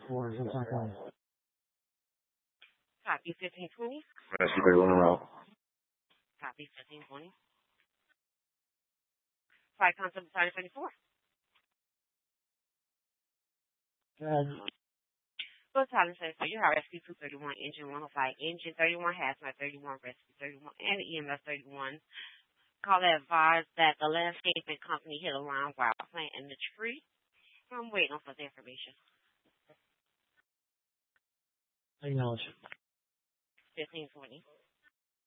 4 is exactly. Copy 1520. Rescue 31 en route. Copy 1520. Flight concept Battalion 34. Battalion 34, you have Rescue 231, Engine 105, Engine 31, Hazmat 31, Rescue 31, and EMS 31. Call advised that the landscaping company hit a line while planting the tree. I'm waiting for the information. Acknowledge. 1520.